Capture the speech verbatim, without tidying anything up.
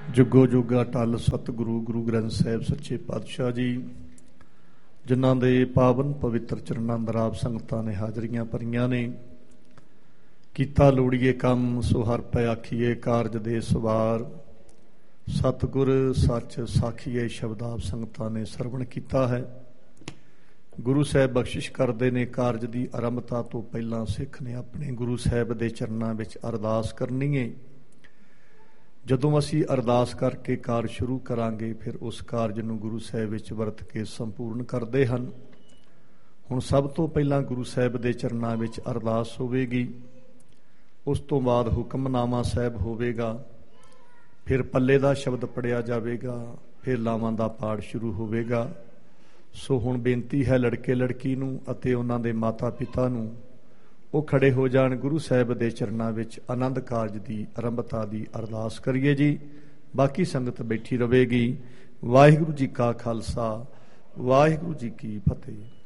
ਜੁਗੋ ਜੁਗਾ ਟਲ ਸਤਿਗੁਰੂ ਗੁਰੂ ਗ੍ਰੰਥ ਸਾਹਿਬ ਸੱਚੇ ਪਾਤਸ਼ਾਹ ਜੀ, ਜਿਨ੍ਹਾਂ ਦੇ ਪਾਵਨ ਪਵਿੱਤਰ ਚਰਨਾਂ ਅੰਦਰ ਆਪ ਸੰਗਤਾਂ ਨੇ ਹਾਜ਼ਰੀਆਂ ਭਰੀਆਂ ਨੇ। ਕੀਤਾ ਲੋੜੀਏ ਕੰਮ ਸੋ ਹਰ ਪੈ ਆਖੀਏ, ਕਾਰਜ ਦੇ ਸਵਾਰ ਸਤਿਗੁਰ ਸੱਚ ਸਾਖੀਏ ਸ਼ਬਦ ਆਪ ਸੰਗਤਾਂ ਨੇ ਸਰਵਣ ਕੀਤਾ ਹੈ। ਗੁਰੂ ਸਾਹਿਬ ਬਖਸ਼ਿਸ਼ ਕਰਦੇ ਨੇ, ਕਾਰਜ ਦੀ ਆਰੰਭਤਾ ਤੋਂ ਪਹਿਲਾਂ ਸਿੱਖ ਨੇ ਆਪਣੇ ਗੁਰੂ ਸਾਹਿਬ ਦੇ ਚਰਨਾਂ ਵਿੱਚ ਅਰਦਾਸ ਕਰਨੀ ਹੈ। ਜਦੋਂ ਅਸੀਂ ਅਰਦਾਸ ਕਰਕੇ ਕਾਰਜ ਸ਼ੁਰੂ ਕਰਾਂਗੇ, ਫਿਰ ਉਸ ਕਾਰਜ ਨੂੰ ਗੁਰੂ ਸਾਹਿਬ ਵਿੱਚ ਵਰਤ ਕੇ ਸੰਪੂਰਨ ਕਰਦੇ ਹਨ। ਹੁਣ ਸਭ ਤੋਂ ਪਹਿਲਾਂ ਗੁਰੂ ਸਾਹਿਬ ਦੇ ਚਰਨਾਂ ਵਿੱਚ ਅਰਦਾਸ ਹੋਵੇਗੀ, ਉਸ ਤੋਂ ਬਾਅਦ ਹੁਕਮਨਾਮਾ ਸਾਹਿਬ ਹੋਵੇਗਾ, ਫਿਰ ਪੱਲੇ ਦਾ ਸ਼ਬਦ ਪੜ੍ਹਿਆ ਜਾਵੇਗਾ, ਫਿਰ ਲਾਵਾਂ ਦਾ ਪਾਠ ਸ਼ੁਰੂ ਹੋਵੇਗਾ। ਸੋ ਹੁਣ ਬੇਨਤੀ ਹੈ ਲੜਕੇ ਲੜਕੀ ਨੂੰ ਅਤੇ ਉਹਨਾਂ ਦੇ ਮਾਤਾ ਪਿਤਾ ਨੂੰ, ਉਹ ਖੜੇ ਹੋ ਜਾਣ, ਗੁਰੂ ਸਾਹਿਬ ਦੇ ਚਰਨਾਂ ਵਿੱਚ ਆਨੰਦ ਕਾਰਜ ਦੀ ਆਰੰਭਤਾ ਦੀ ਅਰਦਾਸ ਕਰੀਏ ਜੀ। ਬਾਕੀ ਸੰਗਤ ਬੈਠੀ ਰਹੇਗੀ। ਵਾਹਿਗੁਰੂ ਜੀ ਕਾ ਖਾਲਸਾ, ਵਾਹਿਗੁਰੂ ਜੀ ਕੀ ਫਤਿਹ।